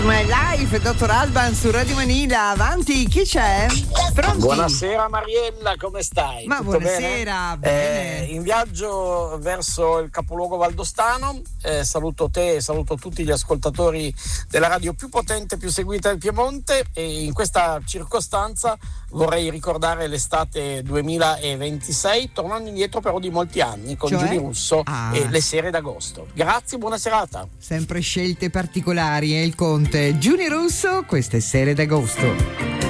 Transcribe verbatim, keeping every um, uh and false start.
My Life, dottor Alban su Radio Manila. Avanti, chi c'è? Pronti? Buonasera Mariella, come stai? Ma Tutto buonasera, bene? bene. Eh, in viaggio verso il capoluogo valdostano, eh, saluto te e saluto tutti gli ascoltatori della radio più potente, più seguita del Piemonte, e in questa circostanza vorrei ricordare l'estate duemilaventisei, tornando indietro però di molti anni, con Cioè? Giuni Russo Ah. e le sere d'agosto. Grazie, buona serata. Sempre scelte particolari, è il conte Giuni Russo, queste sere d'agosto.